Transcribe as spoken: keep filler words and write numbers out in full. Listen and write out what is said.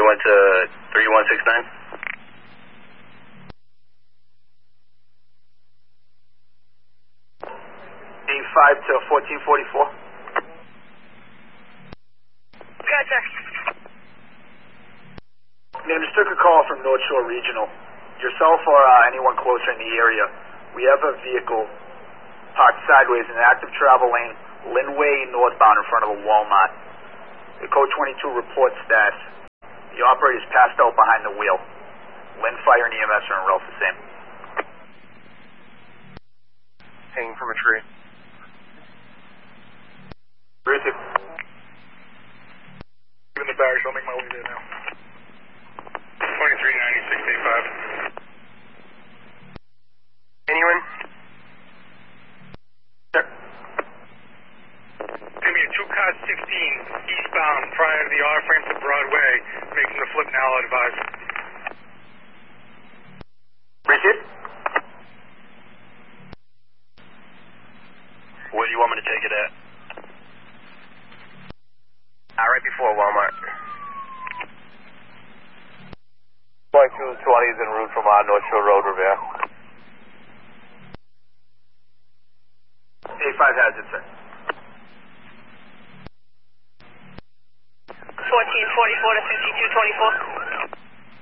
went to three one six nine. eight five to fourteen forty-four. Gotcha. Ma'am, just took a call from North Shore Regional. Yourself or uh, anyone closer in the area, we have a vehicle parked sideways in an active travel lane, Linway northbound in front of a Walmart. The code twenty-two reports that the operator is passed out behind the wheel. Lynn Fire and E M S are en route the same. Hanging from a tree. Where is it? In the barracks, I'll make my way there now. twenty-three ninety, six eighty-five. Anyone? Sir. Give me a two-car sixteen eastbound prior to the R-frame to Broadway, making the flip now, I'll advise. Bridget? Where do you want me to take it at? Uh, right before Walmart. twenty-two twenty is en route from uh, North Shore Road, Revere. eight five has it, sir. fourteen forty-four to fifty-two twenty-four.